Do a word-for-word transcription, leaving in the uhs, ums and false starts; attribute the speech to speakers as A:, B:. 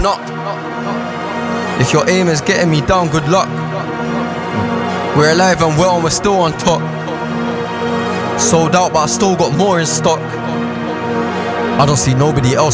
A: knock. If your aim is getting me down, good luck. We're alive and well and we're still on top. Sold out but I still got more in stock. I don't see nobody else